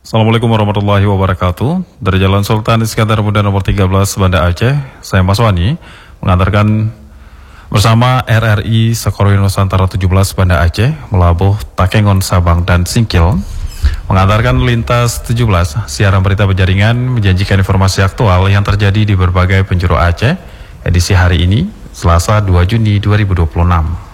Assalamualaikum warahmatullahi wabarakatuh. Dari Jalan Sultan Iskandar Muda nomor 13 Banda Aceh, saya Mas Wani mengantarkan bersama RRI Sekorwi Nusantara 17 Banda Aceh melabuh Takengon, Sabang dan Singkil, mengantarkan lintas 17 siaran berita berjaringan menjanjikan informasi aktual yang terjadi di berbagai penjuru Aceh edisi hari ini Selasa 2 Juni 2026.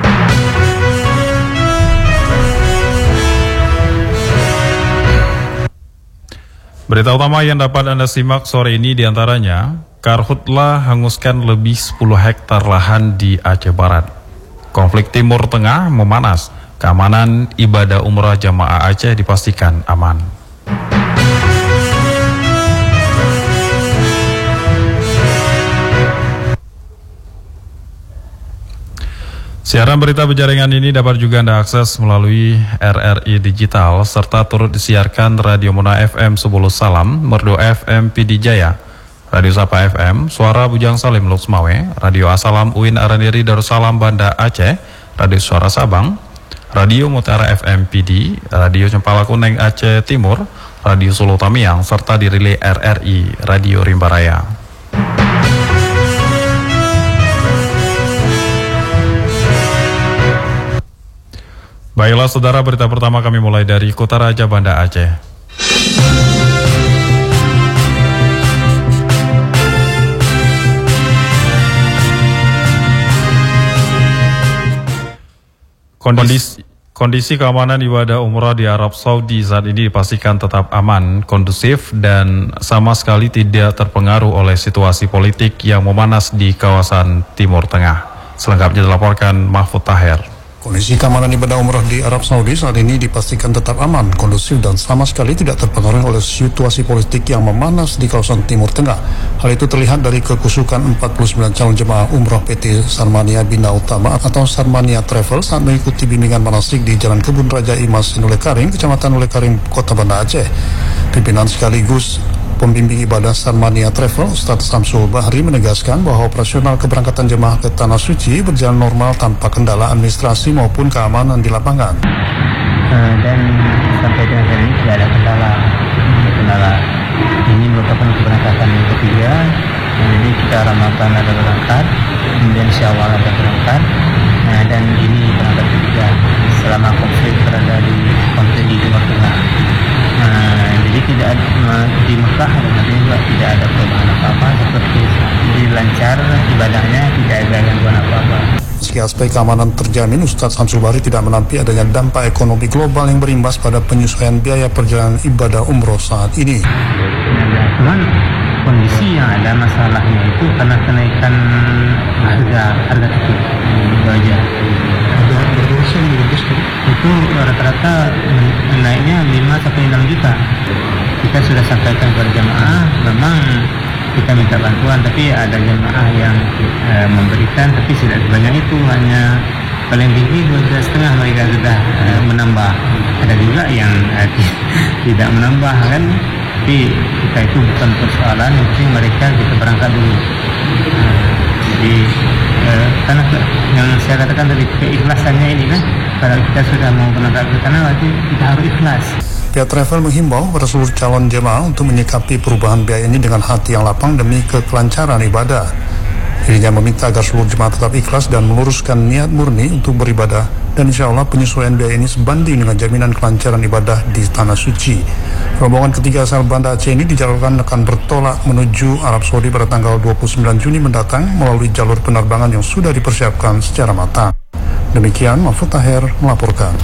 Berita utama yang dapat Anda simak sore ini diantaranya, Karhutla hanguskan lebih 10 hektar lahan di Aceh Barat. Konflik Timur Tengah memanas, keamanan ibadah umrah jamaah Aceh dipastikan aman. Siaran berita berjaringan ini dapat juga Anda akses melalui RRI Digital serta turut disiarkan Radio Muna FM Subulus Salam, Merdu FM PD Jaya, Radio Sapa FM, Suara Bujang Salim Luxmawe, Radio Asalam Uin Araniri Darussalam Banda Aceh, Radio Suara Sabang, Radio Mutiara FM PD, Radio Cempala Kuning Aceh Timur, Radio Solo Tamiang, serta dirilai RRI Radio Rimbaraya. Baiklah saudara, berita pertama kami mulai dari Kota Raja Banda Aceh. Kondisi keamanan ibadah umrah di Arab Saudi saat ini dipastikan tetap aman, kondusif, dan sama sekali tidak terpengaruh oleh situasi politik yang memanas di kawasan Timur Tengah. Selengkapnya dilaporkan Mahfud Taher. Kondisi keamanan ibadah umrah di Arab Saudi saat ini dipastikan tetap aman, kondusif, dan sama sekali tidak terpengaruh oleh situasi politik yang memanas di kawasan Timur Tengah. Hal itu terlihat dari kekusukan 49 calon jemaah umrah PT Sarmania Bina Utama atau Sarmania Travel saat mengikuti bimbingan manasik di Jalan Kebun Raja Imas Nulekaring, Kecamatan Nulekaring, Kota Banda Aceh. Pimpinan sekaligus pembimbing ibadah Sarmania Travel, Ustadz Samsul Bahri, menegaskan bahwa operasional keberangkatan jemaah ke Tanah Suci berjalan normal tanpa kendala administrasi maupun keamanan di lapangan. Dan sampai dengan hari ini tidak ada kendala. Ini merupakan keberangkatan yang ketiga. Jadi kita Ramadan ada berangkat, kemudian Syawal ada berangkat. Dan ini berangkat ketiga selama konflik berada di konflik di Timur Tengah. Jadi tidak di Mekah juga tidak ada perubahan apa-apa, seperti lancar ibadahnya, tidak ada gangguan apa-apa. Meski aspek keamanan terjamin, Ustadz Samsul Bahri tidak menampik adanya dampak ekonomi global yang berimbas pada penyesuaian biaya perjalanan ibadah umroh saat ini. Cuman kondisi yang ada masalahnya itu karena kenaikan harga tiket itu aja. Itu rata-rata naiknya 5-6 juta. Kita sudah sampaikan kepada jemaah, memang kita minta bantuan, tapi ada jemaah yang memberikan, tapi tidak sebanyak itu, hanya paling tinggi 2,5 mereka sudah menambah. Ada juga yang tidak menambah kan, tapi kita itu bukan persoalan, yang penting mereka kita berangkat dulu. Jadi karena yang saya katakan tadi keikhlasannya ini kan, kalau kita sudah mau berangkat ke sana, berarti kita harus ikhlas. Pihak travel menghimbau pada seluruh calon jemaah untuk menyikapi perubahan biaya ini dengan hati yang lapang demi kekelancaran ibadah. Dirinya meminta agar seluruh jemaah tetap ikhlas dan meluruskan niat murni untuk beribadah, dan insya Allah penyesuaian biaya ini sebanding dengan jaminan kelancaran ibadah di Tanah Suci. Rombongan ketiga asal Banda Aceh ini dijadwalkan akan bertolak menuju Arab Saudi pada tanggal 29 Juni mendatang melalui jalur penerbangan yang sudah dipersiapkan secara matang. Demikian Mahfud Taher melaporkan.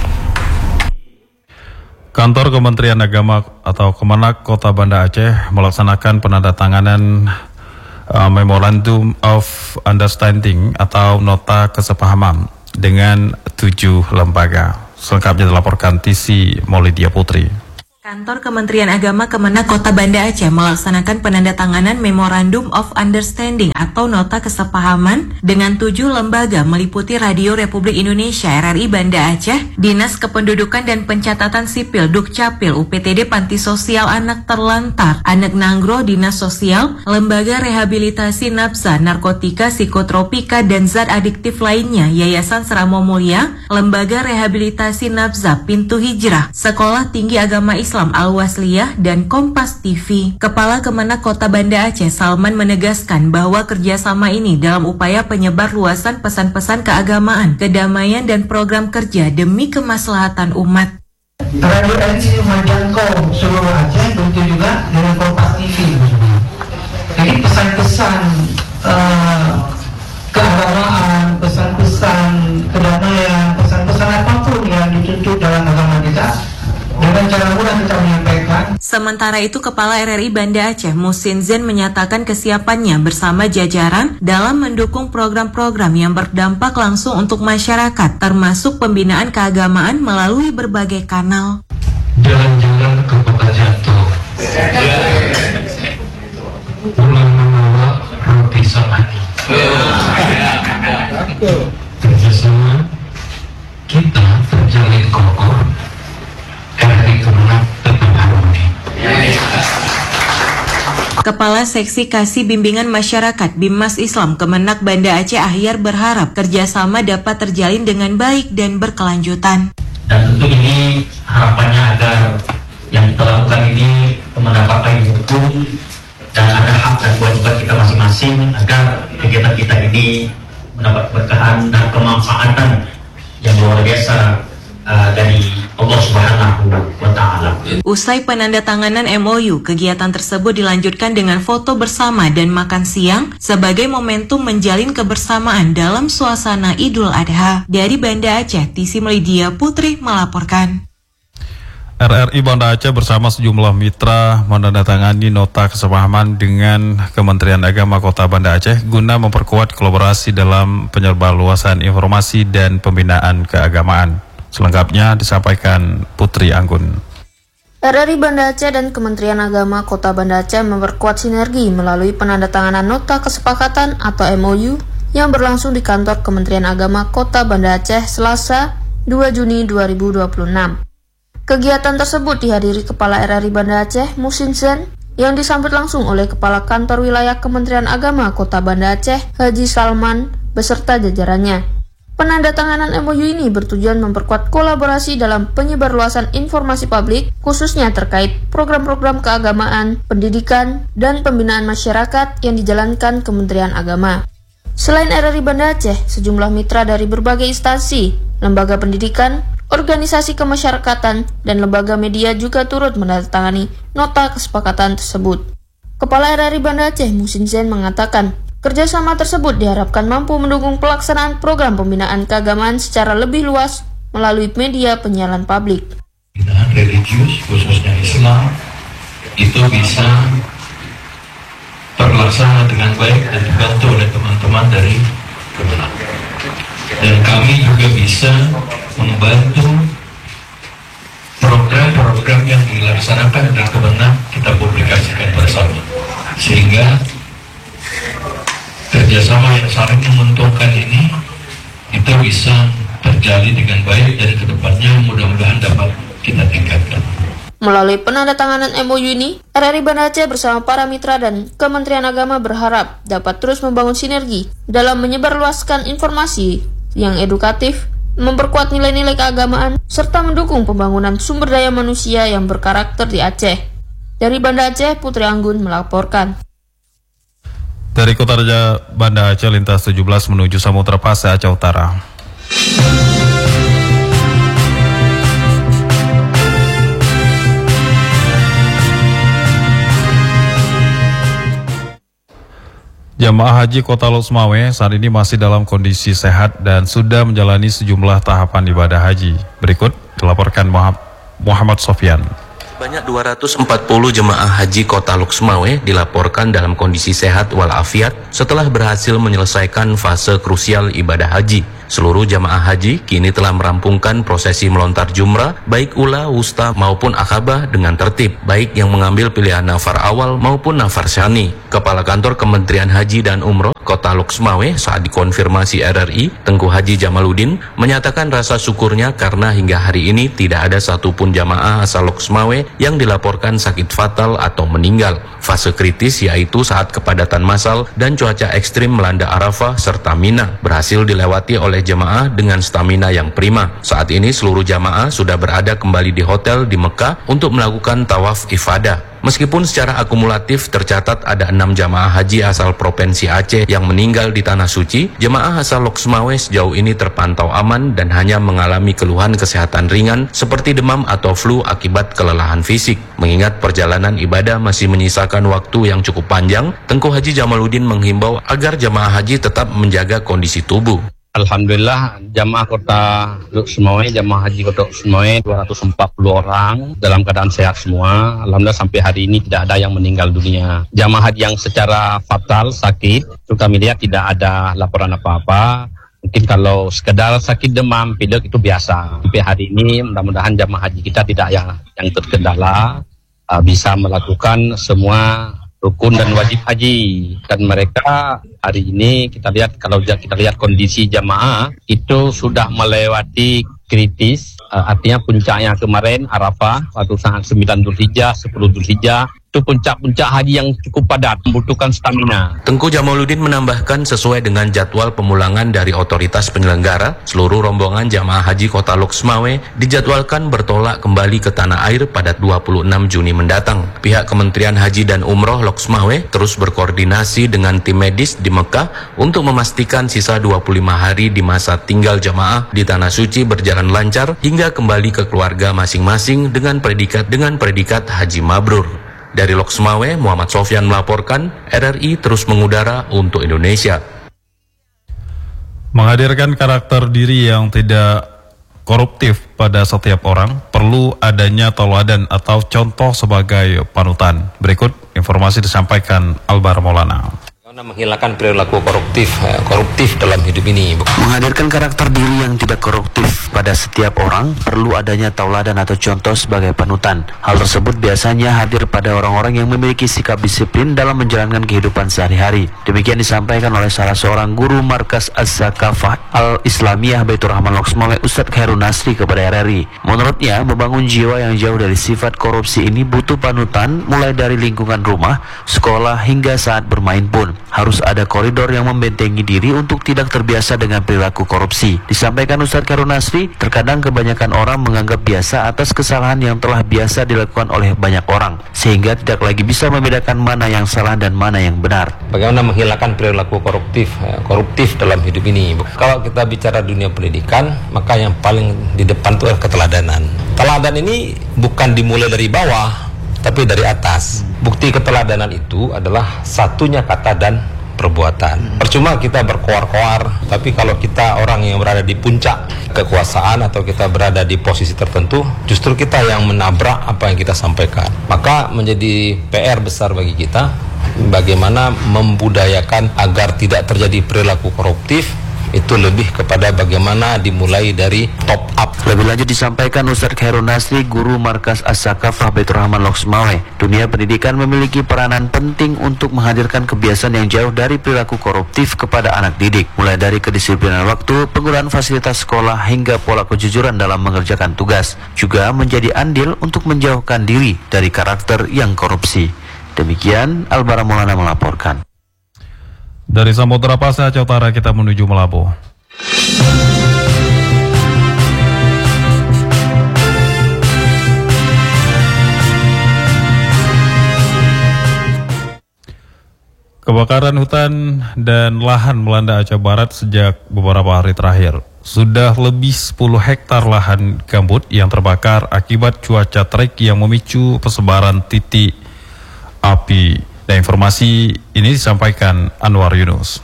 Kantor Kementerian Agama atau Kemenak Kota Banda Aceh melaksanakan penandatanganan Memorandum of Understanding atau Nota Kesepahaman dengan 7 lembaga. Selengkapnya dilaporkan TC Maulidia Putri. Kantor Kementerian Agama Kemenak Kota Banda Aceh melaksanakan penandatanganan Memorandum of Understanding atau Nota Kesepahaman dengan 7 lembaga meliputi Radio Republik Indonesia RRI Banda Aceh, Dinas Kependudukan dan Pencatatan Sipil Dukcapil, UPTD Panti Sosial Anak Terlantar, Anak Nanggro Dinas Sosial, Lembaga Rehabilitasi Nafsa, Narkotika, Psikotropika, dan Zat Adiktif lainnya, Yayasan Seramo Mulia, Lembaga Rehabilitasi Nafsa Pintu Hijrah, Sekolah Tinggi Agama Islam Islam Al-Wasliyah dan Kompas TV. Kepala Kemenak Kota Banda Aceh Salman menegaskan bahwa kerjasama ini dalam upaya penyebar luasan pesan-pesan keagamaan, kedamaian dan program kerja demi kemaslahatan umat. Radio RRI menjangkau seluruh Aceh, begitu juga dengan Kompas TV. Jadi pesan-pesan keagamaan, pesan-pesan kedamaian, pesan-pesan apapun yang dituntut dalam agama kita, dengan cara mudah kita menyampaikan. Sementara itu, Kepala RRI Banda Aceh Muhsin Zain menyatakan kesiapannya bersama jajaran dalam mendukung program-program yang berdampak langsung untuk masyarakat, termasuk pembinaan keagamaan melalui berbagai kanal. Jalan-jalan ke Kota Jatuh, pulang membawa roti salami. Kerjasama kita terjalin kokoh, RRI Kemenak tetap harmoni. Kepala Seksi Kasih Bimbingan Masyarakat Bimas Islam Kemenak Banda Aceh Ahyar berharap kerjasama dapat terjalin dengan baik dan berkelanjutan. Dan tentu ini harapannya agar yang kita lakukan ini mendapatkan hukum dan ada hak dan kewajiban kita masing-masing agar kegiatan kita ini mendapat berkahan dan kemanfaatan yang luar biasa dari Allah Subhanahu wa Ta'ala. Usai penandatanganan MOU, kegiatan tersebut dilanjutkan dengan foto bersama dan makan siang sebagai momentum menjalin kebersamaan dalam suasana Idul Adha. Dari Banda Aceh, Tisi Melidia Putri melaporkan. RRI Banda Aceh bersama sejumlah mitra menandatangani nota kesepahaman dengan Kementerian Agama Kota Banda Aceh guna memperkuat kolaborasi dalam penyebarluasan informasi dan pembinaan keagamaan. Selengkapnya disampaikan Putri Anggun. RRI Banda Aceh dan Kementerian Agama Kota Banda Aceh memperkuat sinergi melalui penandatanganan nota kesepakatan atau MOU yang berlangsung di kantor Kementerian Agama Kota Banda Aceh Selasa 2 Juni 2026. Kegiatan tersebut dihadiri Kepala RRI Banda Aceh Muhsin Zain yang disambut langsung oleh Kepala Kantor Wilayah Kementerian Agama Kota Banda Aceh Haji Salman beserta jajarannya. Penandatanganan MOU ini bertujuan memperkuat kolaborasi dalam penyebarluasan informasi publik, khususnya terkait program-program keagamaan, pendidikan, dan pembinaan masyarakat yang dijalankan Kementerian Agama. Selain RRI Banda Aceh, sejumlah mitra dari berbagai instansi, lembaga pendidikan, organisasi kemasyarakatan, dan lembaga media juga turut menandatangani nota kesepakatan tersebut. Kepala RRI Banda Aceh Muhsin Zain mengatakan, kerjasama tersebut diharapkan mampu mendukung pelaksanaan program pembinaan keagamaan secara lebih luas melalui media penyiaran publik. Pembinaan religius, khususnya Islam, itu bisa terlaksana dengan baik dan dibantu oleh teman-teman dari Kemenak. Dan kami juga bisa membantu program-program yang dilaksanakan di Kemenak kita publikasikan bersama, sehingga kerjasama yang saling menguntungkan ini itu bisa terjalin dengan baik dan kedepannya mudah-mudahan dapat kita tingkatkan. Melalui penandatanganan MOU ini, RRI Banda Aceh bersama para mitra dan Kementerian Agama berharap dapat terus membangun sinergi dalam menyebarluaskan informasi yang edukatif, memperkuat nilai-nilai keagamaan, serta mendukung pembangunan sumber daya manusia yang berkarakter di Aceh. Dari Banda Aceh, Putri Anggun melaporkan. Dari Kota Raja Banda Aceh lintas 17 menuju Samudra Pasai Aceh Utara. Jamaah Haji Kota Luxmawe saat ini masih dalam kondisi sehat dan sudah menjalani sejumlah tahapan ibadah haji. Berikut dilaporkan Muhammad Sofyan. Sebanyak 240 jemaah haji Kota Luxmawe dilaporkan dalam kondisi sehat walafiat setelah berhasil menyelesaikan fase krusial ibadah haji. Seluruh jamaah haji kini telah merampungkan prosesi melontar jumrah, baik ula, wusta maupun akabah dengan tertib, baik yang mengambil pilihan nafar awal maupun nafar syani. Kepala Kantor Kementerian Haji dan Umroh Kota Luxmawe saat dikonfirmasi RRI, Tengku Haji Jamaluddin, menyatakan rasa syukurnya karena hingga hari ini tidak ada satupun jamaah asal Luxmawe yang dilaporkan sakit fatal atau meninggal. Fase kritis yaitu saat kepadatan massal dan cuaca ekstrim melanda Arafah serta Mina berhasil dilewati oleh oleh jemaah dengan stamina yang prima. Saat ini seluruh jamaah sudah berada kembali di hotel di Mekah untuk melakukan tawaf ifadah. Meskipun secara akumulatif tercatat ada 6 jamaah haji asal Provinsi Aceh yang meninggal di Tanah Suci, jemaah asal Lok Sumawe sejauh ini terpantau aman dan hanya mengalami keluhan kesehatan ringan seperti demam atau flu akibat kelelahan fisik. Mengingat perjalanan ibadah masih menyisakan waktu yang cukup panjang, Tengku Haji Jamaluddin menghimbau agar jamaah haji tetap menjaga kondisi tubuh. Alhamdulillah, jamaah kota Lok Sumawe, jamaah haji kota Lok Sumawe 240 orang dalam keadaan sehat semua. Alhamdulillah sampai hari ini tidak ada yang meninggal dunia. Jamaah haji yang secara fatal sakit, itu kami lihat tidak ada laporan apa-apa. Mungkin kalau sekedar sakit demam, pilek itu biasa. Sampai hari ini mudah-mudahan jamaah haji kita tidak yang terkendala, bisa melakukan semua rukun dan wajib haji. Dan mereka hari ini kita lihat, kalau kita lihat kondisi jamaah itu sudah melewati kritis, artinya puncaknya kemarin Arafah waktu saat 9 Dzulhijjah, 10 Dzulhijjah, itu puncak-puncak haji yang cukup padat, membutuhkan stamina. Tengku Jamaluddin menambahkan sesuai dengan jadwal pemulangan dari otoritas penyelenggara, seluruh rombongan jamaah haji kota Lok Sumawe dijadwalkan bertolak kembali ke tanah air pada 26 Juni mendatang. Pihak Kementerian Haji dan Umroh Lok Sumawe terus berkoordinasi dengan tim medis di Mekah untuk memastikan sisa 25 hari di masa tinggal jamaah di Tanah Suci berjalan lancar hingga kembali ke keluarga masing-masing dengan predikat haji mabrur. Dari Lok Sumawe, Muhammad Sofyan melaporkan, RRI terus mengudara untuk Indonesia. Menghadirkan karakter diri yang tidak koruptif pada setiap orang, perlu adanya tauladan atau contoh sebagai panutan. Berikut informasi disampaikan Albar Maulana. Menghilangkan perilaku koruptif dalam hidup ini. Menghadirkan karakter diri yang tidak koruptif pada setiap orang, perlu adanya tauladan atau contoh sebagai panutan. Hal tersebut biasanya hadir pada orang-orang yang memiliki sikap disiplin dalam menjalankan kehidupan sehari-hari. Demikian disampaikan oleh salah seorang guru Markas Az-Zakafah Al-Islamiyah Baitur Rahman Lok Sumawe, Ustadz Khairun Nasri kepada RRI. Menurutnya, membangun jiwa yang jauh dari sifat korupsi ini butuh panutan, mulai dari lingkungan rumah, sekolah, hingga saat bermain pun. Harus ada koridor yang membentengi diri untuk tidak terbiasa dengan perilaku korupsi. Disampaikan Ustadz Khairun Nasri, terkadang kebanyakan orang menganggap biasa atas kesalahan yang telah biasa dilakukan oleh banyak orang, sehingga tidak lagi bisa membedakan mana yang salah dan mana yang benar. Bagaimana menghilangkan perilaku koruptif dalam hidup ini. Kalau kita bicara dunia pendidikan, maka yang paling di depan itu adalah keteladanan. Teladan ini bukan dimulai dari bawah, tapi dari atas. Bukti keteladanan itu adalah satunya kata dan perbuatan. Percuma kita berkoar-koar, tapi kalau kita orang yang berada di puncak kekuasaan atau kita berada di posisi tertentu, justru kita yang menabrak apa yang kita sampaikan. Maka menjadi PR besar bagi kita, bagaimana membudayakan agar tidak terjadi perilaku koruptif. Itu lebih kepada bagaimana dimulai dari top up. Lebih lanjut disampaikan Ustadz Khairun Nasri, guru Markas Az-Zakafah Baitur Rahman Lok Sumawe, dunia pendidikan memiliki peranan penting untuk menghadirkan kebiasaan yang jauh dari perilaku koruptif kepada anak didik, mulai dari kedisiplinan waktu, penggunaan fasilitas sekolah, hingga pola kejujuran dalam mengerjakan tugas, juga menjadi andil untuk menjauhkan diri dari karakter yang korupsi. Demikian Albar Maulana melaporkan. Dari Samudra Pasir Aceh Utara kita menuju Melabu. Kebakaran hutan dan lahan melanda Aceh Barat sejak beberapa hari terakhir. Sudah lebih 10 hektar lahan gambut yang terbakar akibat cuaca terik yang memicu persebaran titik api. Dan informasi ini disampaikan Anwar Yunus.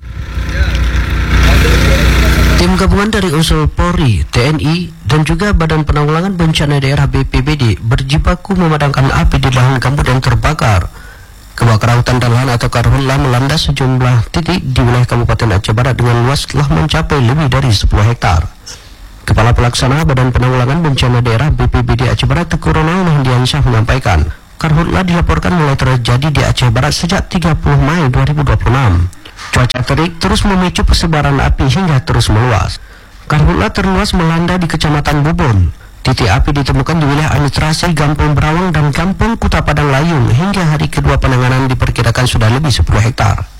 Tim gabungan dari unsur Polri, TNI, dan juga Badan Penanggulangan Bencana Daerah BPBD berjibaku memadamkan api di lahan gambut yang terbakar. Kebakaran hutan dan lahan atau karhutla melanda sejumlah titik di wilayah Kabupaten Aceh Barat dengan luas telah mencapai lebih dari 10 hektar. Kepala Pelaksana Badan Penanggulangan Bencana Daerah BPBD Aceh Barat Teguh Ronald Mahdiansyah menyampaikan, karhutla dilaporkan mulai terjadi di Aceh Barat sejak 30 Mei 2026. Cuaca terik terus memicu persebaran api hingga terus meluas. Karhutla terluas melanda di Kecamatan Bubon. Titik api ditemukan di wilayah administrasi Gampung Berawang dan Gampung Kuta Padang Layung. Hingga hari kedua penanganan diperkirakan sudah lebih 10 hektar.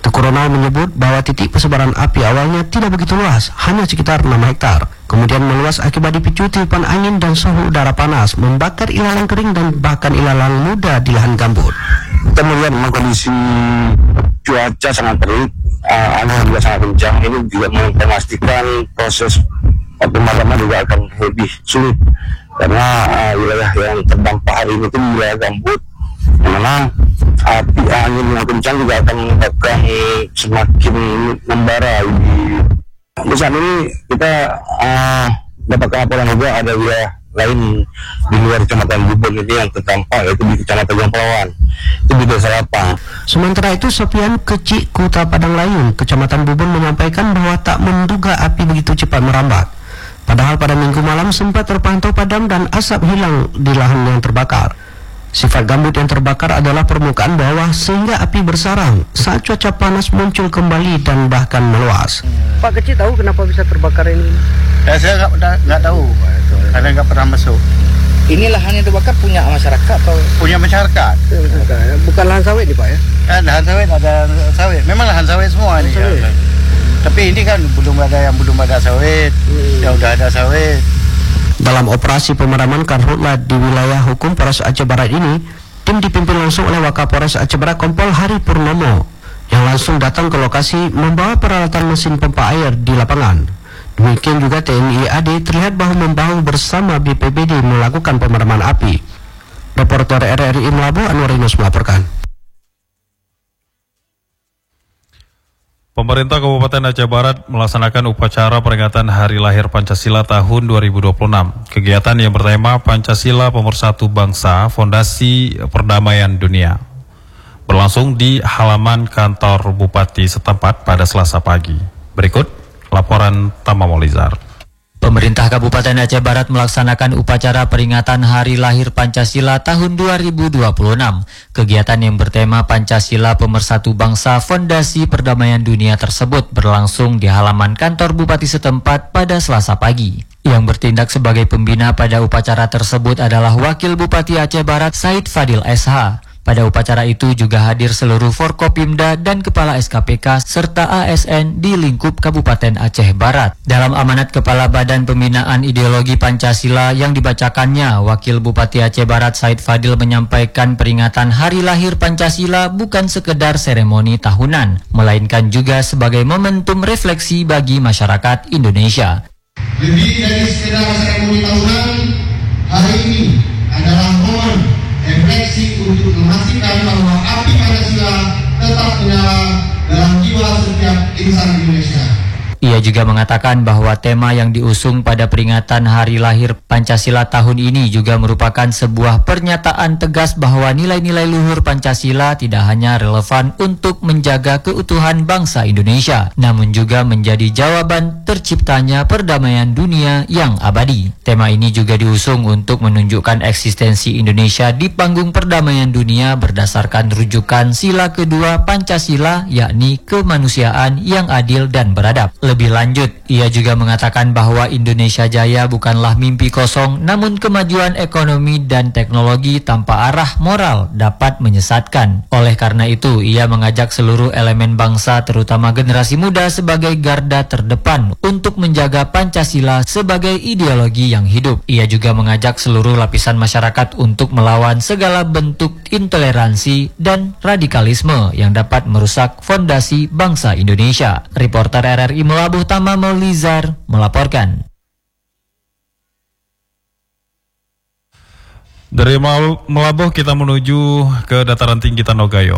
Teku Ronald menyebut bahwa titik persebaran api awalnya tidak begitu luas, hanya sekitar 6 hektar. Kemudian meluas akibat dipicu tiupan angin dan suhu udara panas, membakar ilalang kering dan bahkan ilalang muda di lahan gambut. Kita melihat memang kondisi cuaca sangat terik, angin juga sangat kencang. Ini juga memastikan proses pemadaman juga akan lebih sulit karena wilayah yang terdampak hari ini itu wilayah gambut, memang api angin yang kencang juga akan menyebabkan semakin membara. Di saat ini kita dapatkan laporan juga ada wilayah lain di luar Kecamatan Bubon ini yang terdampak, yaitu di Kecamatan Jampelawan, itu di Desa Lapang. Sementara itu, Sofian Kecik Kuta Padang Layung, Kecamatan Bubon menyampaikan bahwa tak menduga api begitu cepat merambat. Padahal pada minggu malam sempat terpantau padam dan asap hilang di lahan yang terbakar. Sifat gambut yang terbakar adalah permukaan bawah sehingga api bersarang saat cuaca panas muncul kembali dan bahkan meluas. Pak Kecik tahu kenapa bisa terbakar ini? Ya, saya nggak tahu, karena nggak pernah masuk. Ini lahan yang terbakar punya masyarakat atau? Punya masyarakat. Bukan lahan sawit nih Pak ya? Lahan sawit, ada sawit. Memang lahan sawit semua ini. Ya. Tapi ini kan belum ada sawit, ya udah ada sawit. Dalam operasi pemadaman karhutla di wilayah hukum Polres Aceh Barat ini, tim dipimpin langsung oleh Wakapolres Aceh Barat Kompol Hari Purnomo yang langsung datang ke lokasi membawa peralatan mesin pompa air di lapangan. Demikian juga TNI AD terlihat bahu-membahu bersama BPBD melakukan pemadaman api. Reporter RRI Melabuh Anwarinus melaporkan. Pemerintah Kabupaten Aceh Barat melaksanakan upacara peringatan Hari Lahir Pancasila tahun 2026. Kegiatan yang bertema Pancasila Pemersatu Bangsa, Fondasi Perdamaian Dunia, berlangsung di halaman kantor Bupati setempat pada Selasa pagi. Berikut laporan Tama Molizar. Pemerintah Kabupaten Aceh Barat melaksanakan upacara peringatan Hari Lahir Pancasila tahun 2026. Kegiatan yang bertema Pancasila Pemersatu Bangsa Fondasi Perdamaian Dunia tersebut berlangsung di halaman kantor Bupati setempat pada Selasa pagi. Yang bertindak sebagai pembina pada upacara tersebut adalah Wakil Bupati Aceh Barat Said Fadil SH. Pada upacara itu juga hadir seluruh Forkopimda dan Kepala SKPK serta ASN di lingkup Kabupaten Aceh Barat. Dalam amanat Kepala Badan Pembinaan Ideologi Pancasila yang dibacakannya, Wakil Bupati Aceh Barat Said Fadil menyampaikan peringatan Hari Lahir Pancasila bukan sekedar seremoni tahunan, melainkan juga sebagai momentum refleksi bagi masyarakat Indonesia. Lebih dari sekedar seremoni tahunan, hari ini adalah momen refleksi untuk memastikan bahwa api Pancasila tetap menyala dalam jiwa setiap insan Indonesia. Ia juga mengatakan bahwa tema yang diusung pada peringatan Hari Lahir Pancasila tahun ini juga merupakan sebuah pernyataan tegas bahwa nilai-nilai luhur Pancasila tidak hanya relevan untuk menjaga keutuhan bangsa Indonesia, namun juga menjadi jawaban terciptanya perdamaian dunia yang abadi. Tema ini juga diusung untuk menunjukkan eksistensi Indonesia di panggung perdamaian dunia berdasarkan rujukan sila kedua Pancasila, yakni kemanusiaan yang adil dan beradab. Lebih lanjut, ia juga mengatakan bahwa Indonesia Jaya bukanlah mimpi kosong, namun kemajuan ekonomi dan teknologi tanpa arah moral dapat menyesatkan. Oleh karena itu, ia mengajak seluruh elemen bangsa, terutama generasi muda, sebagai garda terdepan untuk menjaga Pancasila sebagai ideologi yang hidup. Ia juga mengajak seluruh lapisan masyarakat untuk melawan segala bentuk intoleransi dan radikalisme yang dapat merusak fondasi bangsa Indonesia. Reporter RRI Melabuh Tama Molizar melaporkan. Dari Melabuh kita menuju ke dataran tinggi Tanogayo.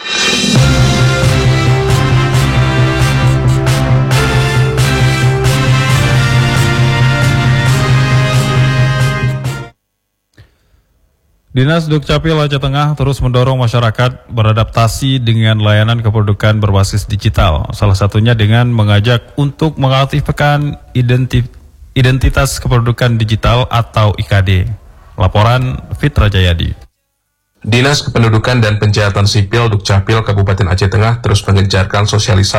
Dinas Dukcapil Aceh Tengah terus mendorong masyarakat beradaptasi dengan layanan kependudukan berbasis digital. Salah satunya dengan mengajak untuk mengaktifkan identitas kependudukan digital atau IKD. Laporan Fitra Jayadi. Dinas Kependudukan dan Pencatatan Sipil Dukcapil Kabupaten Aceh Tengah terus mengencarkan sosialisasi